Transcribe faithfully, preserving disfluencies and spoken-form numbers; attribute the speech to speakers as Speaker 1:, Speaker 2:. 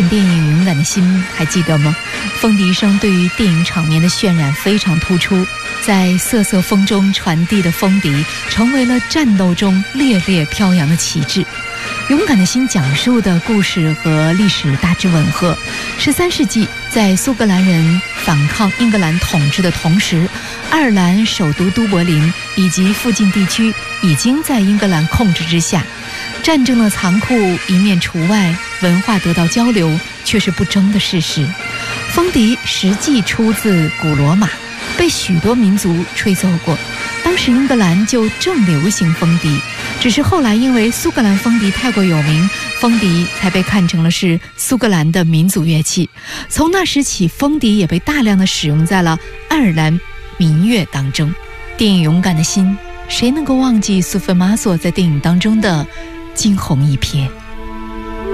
Speaker 1: 典电影《勇敢的心》还记得吗？风笛声对于电影场面的渲染非常突出，在瑟瑟风中传递的风笛成为了战斗中猎猎飘扬的旗帜。勇敢的心讲述的故事和历史大致吻合。十三世纪，在苏格兰人反抗英格兰统治的同时，爱尔兰首都都柏林以及附近地区已经在英格兰控制之下。战争的残酷一面除外，文化得到交流却是不争的事实。风笛实际出自古罗马，被许多民族吹奏过。当时英格兰就正流行风笛，只是后来因为苏格兰风笛太过有名，风笛才被看成了是苏格兰的民族乐器。从那时起，风笛也被大量的使用在了爱尔兰民乐当中。电影《勇敢的心》，谁能够忘记苏菲玛索在电影当中的惊鸿一瞥？